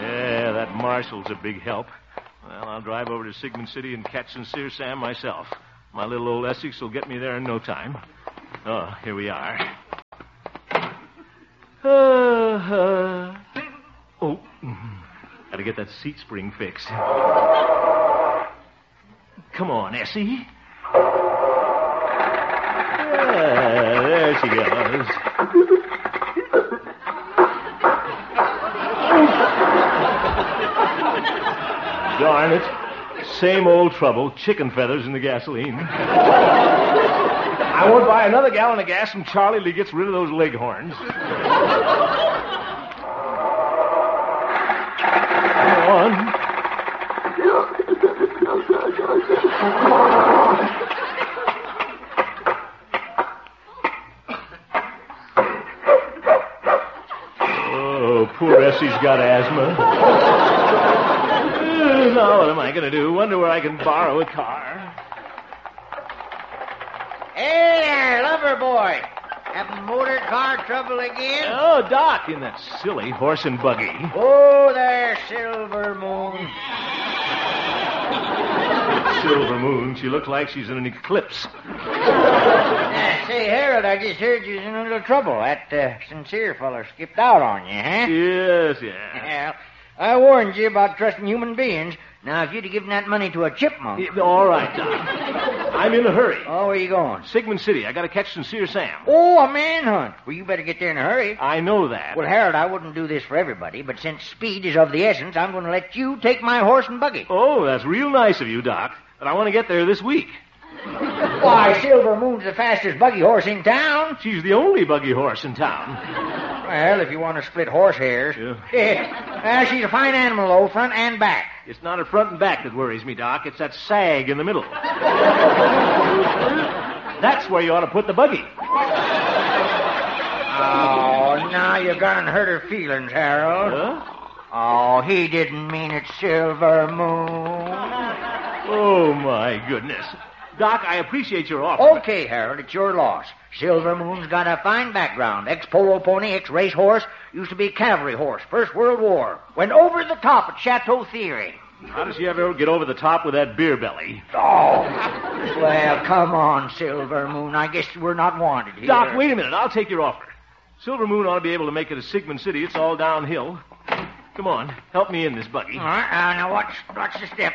Yeah, that marshal's a big help. Well, I'll drive over to Sigmund City and catch Sincere Sam myself. My little old Essex will get me there in no time. Oh, here we are. Oh, gotta get that seat spring fixed. Come on, Essie. Yeah, there she goes. Darn it. Same old trouble. Chicken feathers in the gasoline. I won't buy another gallon of gas from Charlie till he gets rid of those leghorns. Come on. Oh, poor Essie's got asthma. Now, what am I going to do? Wonder where I can borrow a car. Hey there, lover boy. Having motor car trouble again? Oh, Doc, in that silly horse and buggy. Oh, there, Silver Moon. Silver Moon. She looks like she's in an eclipse. Say, Harold, I just heard you was in a little trouble. That Sincere feller skipped out on you, huh? Yes. Well, I warned you about trusting human beings. Now, if you'd have given that money to a chipmunk... Yeah, all right, Doc. I'm in a hurry. Oh, where you going? Sigmund City. I got to catch Sincere Sam. Oh, a manhunt. Well, you better get there in a hurry. I know that. Well, Harold, I wouldn't do this for everybody, but since speed is of the essence, I'm going to let you take my horse and buggy. Oh, that's real nice of you, Doc. But I want to get there this week. Why, Silver Moon's the fastest buggy horse in town. She's the only buggy horse in town. Well, if you want to split horse hairs. Yeah. She's a fine animal, though, front and back. It's not her front and back that worries me, Doc. It's that sag in the middle. That's where you ought to put the buggy. Oh, now you're going to hurt her feelings, Harold. Huh? Oh, he didn't mean it, Silver Moon. Oh, my goodness. Doc, I appreciate your offer. Okay, Harold, it's your loss. Silver Moon's got a fine background. Ex-polo pony, ex-race horse. Used to be a cavalry horse. First World War. Went over the top at Chateau Thierry. How does she ever get over the top with that beer belly? Oh, well, come on, Silver Moon. I guess we're not wanted here. Doc, wait a minute. I'll take your offer. Silver Moon ought to be able to make it to Sigmund City. It's all downhill. Come on, help me in this buggy. All right, now watch the step.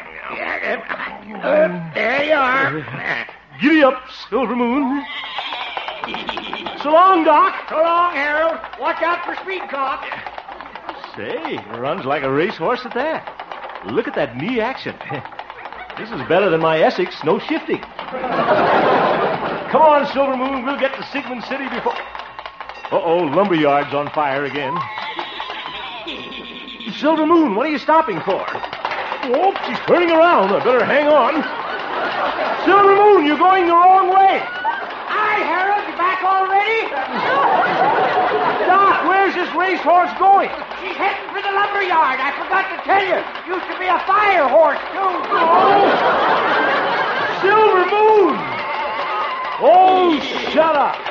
There you are. Giddy up, Silver Moon. So long, Doc. So long, Harold. Watch out for speed cop. Say, runs like a racehorse at that. Look at that knee action. This is better than my Essex, no shifting. Come on, Silver Moon, we'll get to Sigmund City before... Uh-oh, lumberyard's on fire again. Silver Moon, what are you stopping for? Oh, she's turning around. I better hang on. Silver Moon, you're going the wrong way. Hi, Harold. You back already? Doc, where's this racehorse going? She's heading for the lumberyard. I forgot to tell you. Used to be a fire horse, too. Oh, Silver Moon! Oh, shut up.